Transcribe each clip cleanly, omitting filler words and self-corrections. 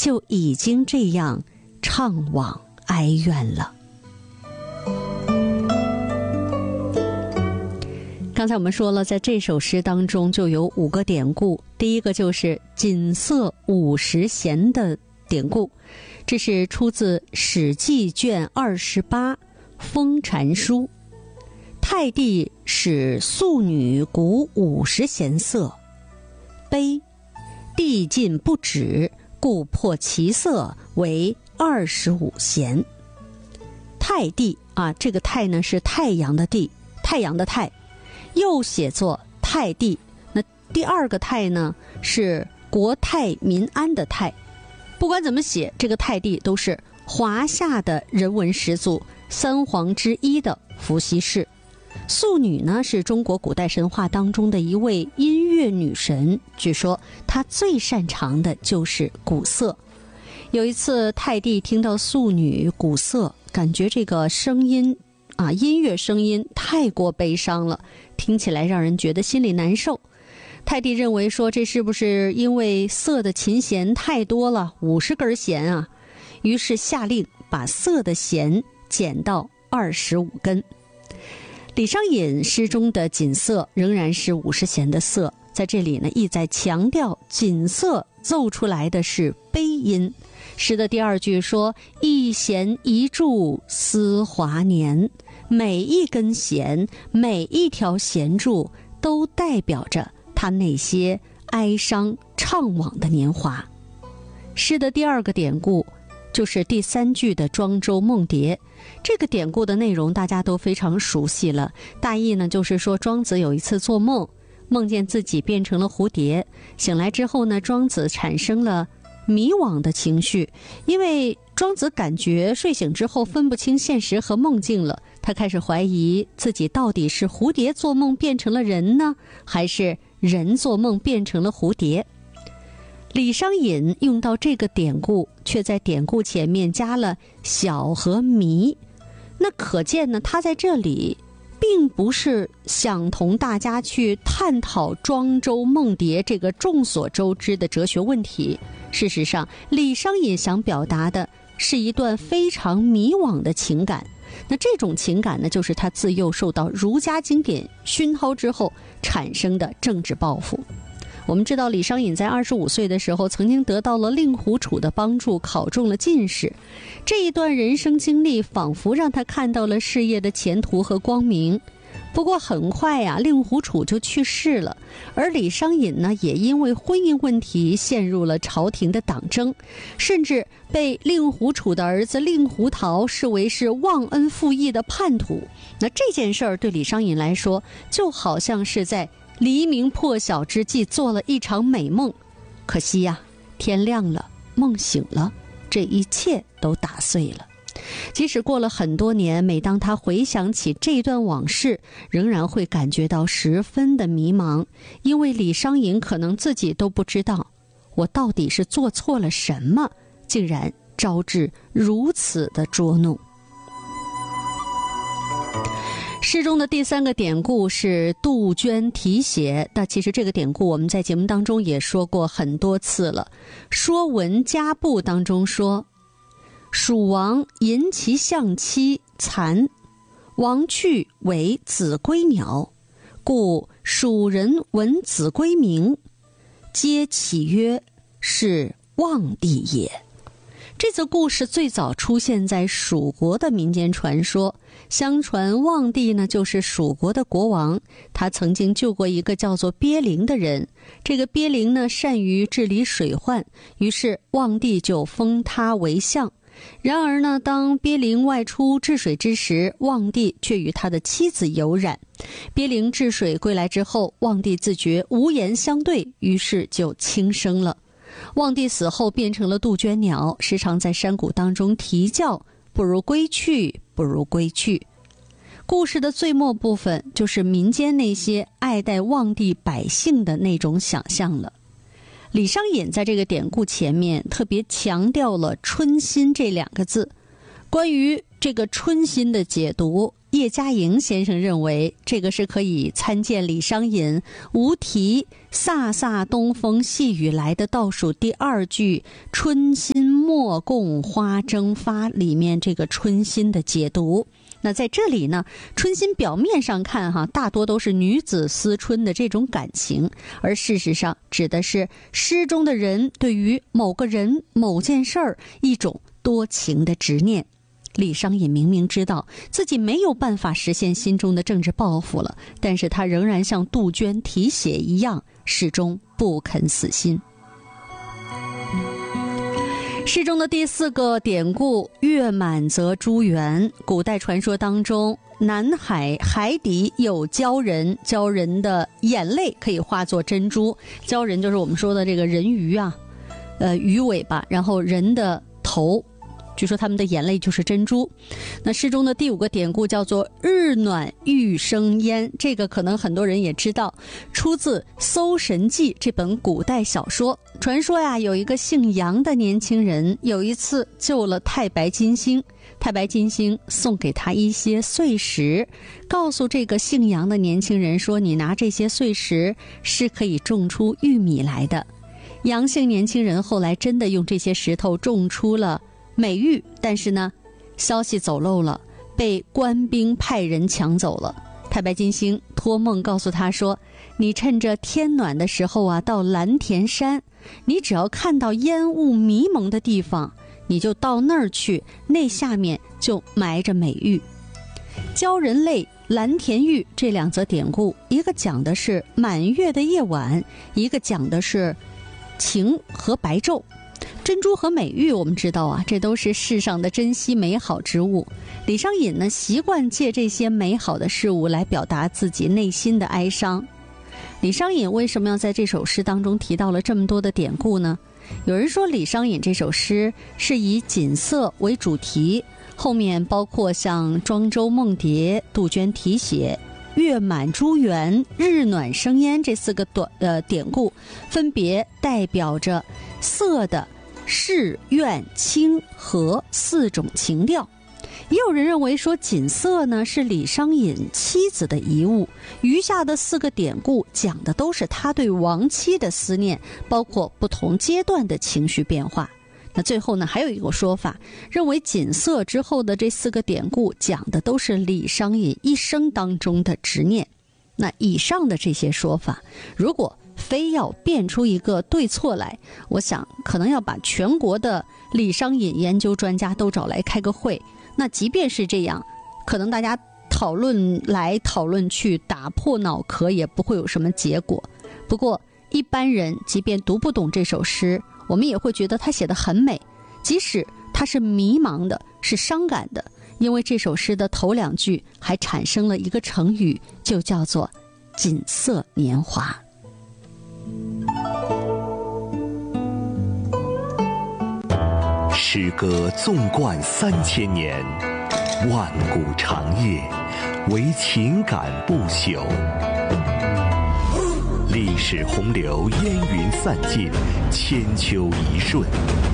就已经这样怅惘哀怨了。刚才我们说了，在这首诗当中就有5个典故，第一个就是锦瑟50弦的典故，这是出自《史记》卷28《封禅书》。太帝使素女鼓50弦瑟，悲，帝尽不止，故破其瑟为25弦。太帝啊，这个太呢是太阳的帝，太阳的太，又写作太帝。那第2个太呢是国泰民安的泰。不管怎么写，这个太帝都是华夏的人文始祖3皇之一的伏羲氏。素女呢是中国古代神话当中的一位音乐女神，据说她最擅长的就是鼓瑟。有一次太帝听到素女鼓瑟，感觉这个声音音乐声音太过悲伤了，听起来让人觉得心里难受。太帝认为说，这是不是因为瑟的琴弦太多了，50根弦啊？于是下令把瑟的弦减到25根。李商隐诗中的锦瑟仍然是50弦的瑟，在这里呢意在强调锦瑟奏出来的是悲音。诗的第2句说，一弦一柱思华年，每一根弦，每一条弦柱都代表着他那些哀伤怅惘的年华。诗的第2个典故就是第3句的庄周梦蝶。这个典故的内容大家都非常熟悉了，大意呢就是说，庄子有一次做梦，梦见自己变成了蝴蝶，醒来之后呢，庄子产生了迷惘的情绪，因为庄子感觉睡醒之后分不清现实和梦境了，他开始怀疑自己到底是蝴蝶做梦变成了人呢，还是人做梦变成了蝴蝶。李商隐用到这个典故，却在典故前面加了小和迷，那可见呢，他在这里并不是想同大家去探讨庄周梦蝶这个众所周知的哲学问题。事实上，李商隐想表达的是一段非常迷惘的情感。那这种情感呢，就是他自幼受到儒家经典熏陶之后产生的政治抱负。我们知道李商隐在25岁的时候曾经得到了令狐楚的帮助，考中了进士。这一段人生经历仿佛让他看到了事业的前途和光明。不过很快令狐楚就去世了，而李商隐呢，也因为婚姻问题陷入了朝廷的党争，甚至被令狐楚的儿子令狐桃视为是忘恩负义的叛徒。那这件事儿对李商隐来说，就好像是在黎明破晓之际做了一场美梦，可惜天亮了，梦醒了，这一切都打碎了。即使过了很多年，每当他回想起这段往事，仍然会感觉到十分的迷茫，因为李商隐可能自己都不知道，我到底是做错了什么，竟然招致如此的捉弄。诗中的第3个典故是杜鹃题写，但其实这个典故我们在节目当中也说过很多次了。说文家部当中说，蜀王迎其相妻蚕，王去为子归鸟，故蜀人闻子归名，皆起曰是望帝也。这则故事最早出现在蜀国的民间传说，相传望帝呢就是蜀国的国王，他曾经救过一个叫做鳖灵的人，这个鳖灵呢善于治理水患，于是望帝就封他为相。然而呢，当鳖灵外出治水之时，望帝却与他的妻子有染。鳖灵治水归来之后，望帝自觉无言相对，于是就轻生了。望帝死后变成了杜鹃鸟，时常在山谷当中啼叫，不如归去，不如归去。故事的最末部分就是民间那些爱戴望帝百姓的那种想象了。李商隐在这个典故前面特别强调了春心这2个字。关于这个春心的解读， 叶嘉莹先生认为，这个是可以参见李商隐无题飒飒东风细雨来的倒数第二句春心莫共花争发里面这个春心的解读。那在这里呢，春心表面上看大多都是女子思春的这种感情，而事实上指的是诗中的人对于某个人某件事儿一种多情的执念。李商隐明明知道自己没有办法实现心中的政治抱负了，但是他仍然像杜鹃啼血一样，始终不肯死心。诗中的第4个典故月满则珠圆，古代传说当中，南海海底有鲛人，鲛人的眼泪可以化作珍珠，鲛人就是我们说的这个人鱼鱼尾巴，然后人的头，据说他们的眼泪就是珍珠。那诗中的第5个典故叫做日暖玉生烟，这个可能很多人也知道，出自《搜神记》这本古代小说。传说有一个姓杨的年轻人，有一次救了太白金星，太白金星送给他一些碎石，告诉这个姓杨的年轻人说，你拿这些碎石是可以种出玉米来的。杨姓年轻人后来真的用这些石头种出了美玉，但是呢，消息走漏了，被官兵派人抢走了。太白金星托梦告诉他说，你趁着天暖的时候到蓝田山，你只要看到烟雾迷蒙的地方，你就到那儿去，那下面就埋着美玉。鲛人泪、蓝田玉这2则典故，一个讲的是满月的夜晚，一个讲的是晴和白昼。珍珠和美玉我们知道这都是世上的珍稀美好之物。李商隐呢，习惯借这些美好的事物来表达自己内心的哀伤。李商隐为什么要在这首诗当中提到了这么多的典故呢？有人说李商隐这首诗是以锦瑟为主题，后面包括像庄周梦蝶、杜鹃啼血、月满珠圆、日暖生烟这4个典故，分别代表着色的世、怨、清、和4种情调。也有人认为说锦瑟呢是李商隐妻子的遗物，余下的4个典故讲的都是他对亡妻的思念，包括不同阶段的情绪变化。那最后呢，还有一个说法，认为锦瑟之后的这4个典故讲的都是李商隐一生当中的执念。那以上的这些说法，如果非要辩出一个对错来，我想可能要把全国的李商隐研究专家都找来开个会。那即便是这样，可能大家讨论来讨论去，打破脑壳也不会有什么结果。不过一般人即便读不懂这首诗，我们也会觉得他写得很美，即使他是迷茫的，是伤感的，因为这首诗的头2句还产生了一个成语，就叫做锦瑟年华。 诗歌纵贯3000年，万古长夜，唯情感不朽。历史洪流烟云散尽，千秋一瞬。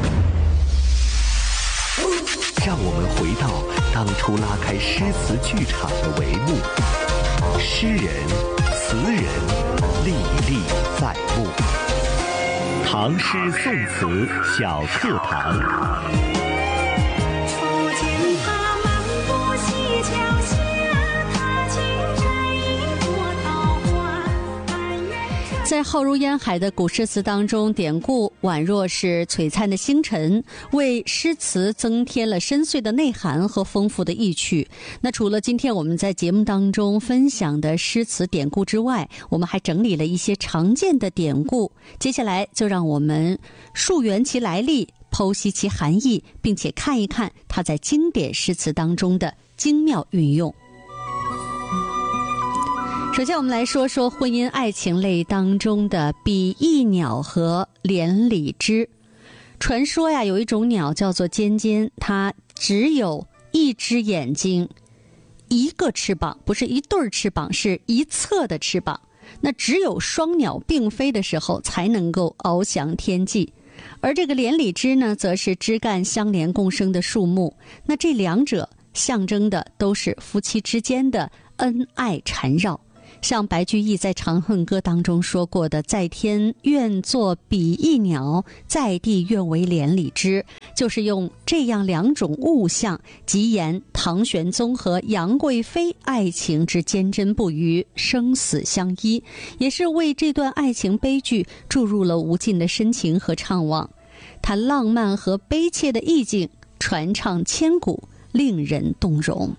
让我们回到当初拉开诗词剧场的帷幕，诗人、词人历历在目。唐诗宋词小课堂。 在浩如烟海的古诗词当中，典故宛若是璀璨的星辰，为诗词增添了深邃的内涵和丰富的意趣。那除了今天我们在节目当中分享的诗词典故之外，我们还整理了一些常见的典故。接下来就让我们溯源其来历，剖析其含义，并且看一看它在经典诗词当中的精妙运用。首先我们来说说婚姻爱情类当中的比翼鸟和连理枝。传说有一种鸟叫做尖尖，它只有一只眼睛，一个翅膀，不是一对翅膀，是一侧的翅膀。那只有双鸟并飞的时候才能够翱翔天际。而这个连理枝呢，则是枝干相连共生的树木。那这2者象征的都是夫妻之间的恩爱缠绕。像白居易在《长恨歌》当中说过的，在天愿作比翼鸟，在地愿为连理枝，就是用这样两种物象极言唐玄宗和杨贵妃爱情之坚贞不渝，生死相依，也是为这段爱情悲剧注入了无尽的深情和怅惘。它浪漫和悲切的意境传唱千古，令人动容。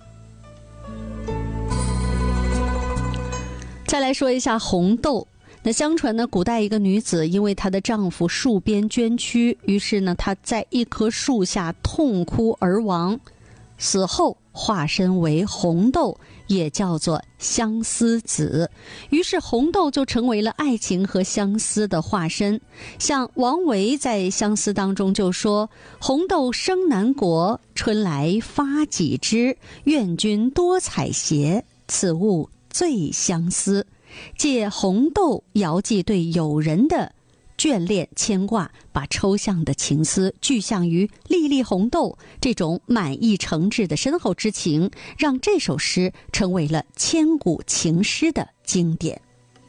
再来说一下红豆。那相传呢，古代一个女子因为她的丈夫戍边捐躯，于是呢她在一棵树下痛哭而亡，死后化身为红豆，也叫做相思子，于是红豆就成为了爱情和相思的化身。像王维在《相思》当中就说：红豆生南国，春来发几枝，愿君多采撷，此物最相思。借红豆遥寄对友人的眷恋牵挂，把抽象的情思具象于粒粒红豆，这种满意诚挚的深厚之情，让这首诗成为了千古情诗的经典。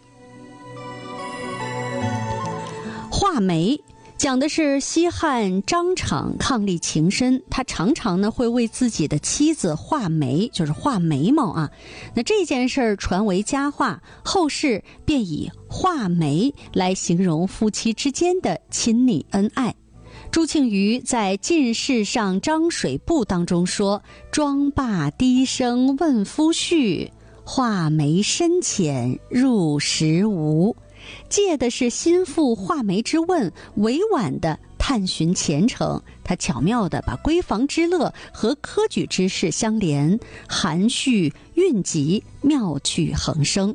画眉讲的是西汉张敞伉俪情深，他常常呢会为自己的妻子画眉，就是画眉毛啊。那这件事儿传为佳话，后世便以画眉来形容夫妻之间的亲昵恩爱。朱庆余在《进士上张水部》当中说：妆罢低声问夫婿，画眉深浅入时无。借的是心腹画眉之问，委婉地探寻前程。他巧妙地把闺房之乐和科举之事相连，含蓄蕴集，妙趣横生。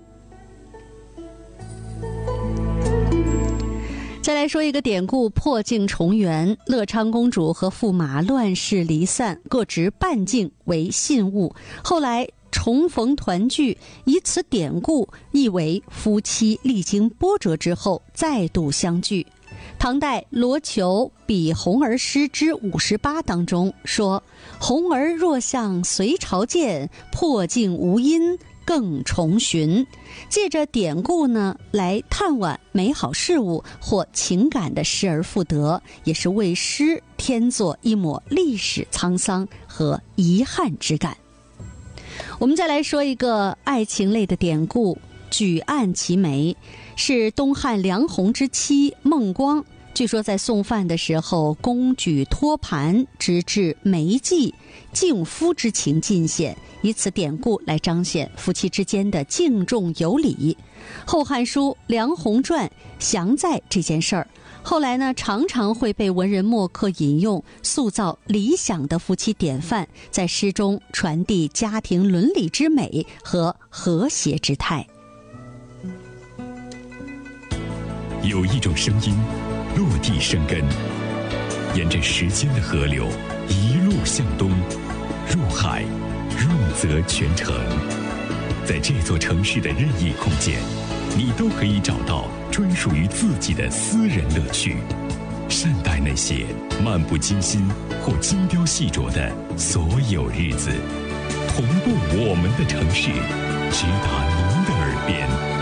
再来说一个典故，破镜重圆。乐昌公主和驸马乱世离散，各执半径为信物，后来重逢团聚，以此典故意为夫妻历经波折之后再度相聚。唐代罗求比红儿诗之58当中说：红儿若向隋朝见，破镜无因更重寻。借着典故呢来探掇美好事物或情感的失而复得，也是为诗添作一抹历史沧桑和遗憾之感。我们再来说一个爱情类的典故，举案齐眉，是东汉梁鸿之妻孟光。据说在送饭的时候，公举托盘，直至眉际，敬夫之情尽显，以此典故来彰显夫妻之间的敬重有礼。《后汉书·梁鸿传》详载这件事儿。后来呢，常常会被文人墨客引用，塑造理想的夫妻典范，在诗中传递家庭伦理之美和和谐之态。 有一种声音落地生根，沿着时间的河流一路向东，入海，润泽全城。在这座城市的任意空间，你都可以找到专属于自己的私人乐趣，善待那些漫不经心或精雕细琢的所有日子，同步我们的城市，直达您的耳边。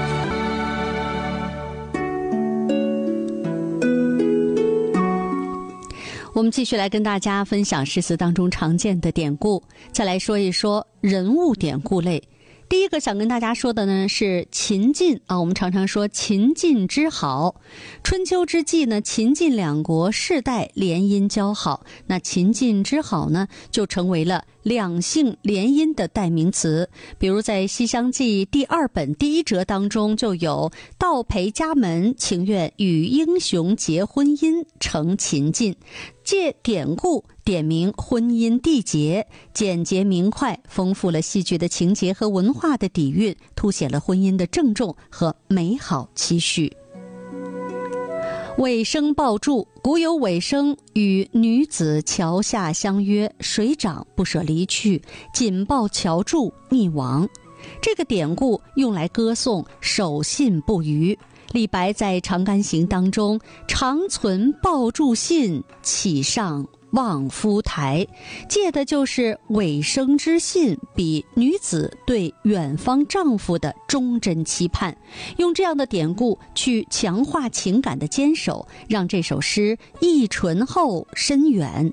我们继续来跟大家分享诗词当中常见的典故，再来说一说人物典故类。第一个想跟大家说的呢是秦晋啊，我们常常说秦晋之好。春秋之际呢，秦晋两国世代联姻交好，那秦晋之好呢就成为了两性联姻的代名词。比如在《西厢记》第2本第1折当中就有道陪家门，情愿与英雄结婚姻，成秦晋。借典故点明婚姻缔结，简洁明快，丰富了戏剧的情节和文化的底蕴，凸显了婚姻的郑重和美好期许。尾生抱柱，古有尾生与女子桥下相约，水涨不舍离去，紧抱桥柱溺亡。这个典故用来歌颂守信不渝。 李白在《长干行》当中常存抱柱信，启上望夫台，借的就是尾生之信，比女子对远方丈夫的忠贞期盼，用这样的典故去强化情感的坚守，让这首诗意醇厚深远，